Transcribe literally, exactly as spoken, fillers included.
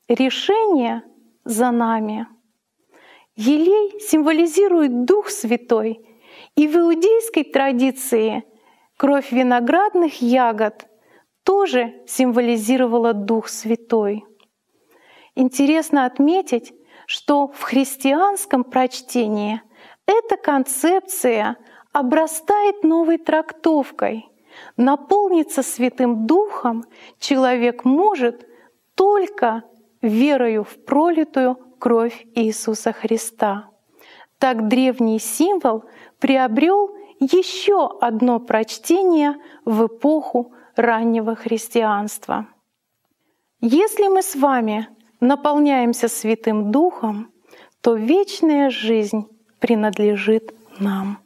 решение за нами. Елей символизирует Дух Святой, и в иудейской традиции кровь виноградных ягод тоже символизировала Дух Святой. Интересно отметить, что в христианском прочтении эта концепция обрастает новой трактовкой. Наполниться Святым Духом человек может только верою в пролитую кровь Иисуса Христа. Так древний символ приобрел еще одно прочтение в эпоху раннего христианства. Если мы с вами наполняемся Святым Духом, то вечная жизнь принадлежит нам.